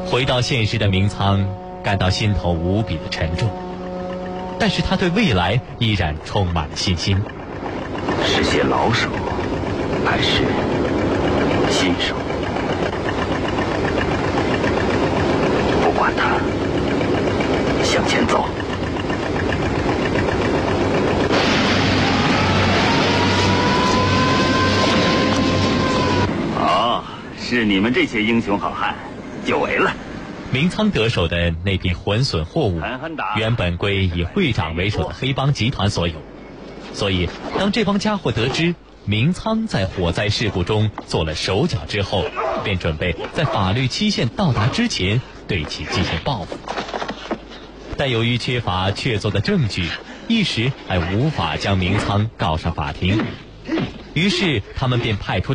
回到现实的明仓感到心头无比的沉重，但是他对未来依然充满了信心。 是些老手还是新手？不管他，向前走。哦，是你们这些英雄好汉久违了。 明仓得手的那批浑损货物，原本归以会长为首的黑帮集团所有，所以当这帮家伙得知明仓在火灾事故中做了手脚之后，便准备在法律期限到达之前对其进行报复。但由于缺乏确凿的证据，一时还无法将明仓告上法庭，于是他们便派出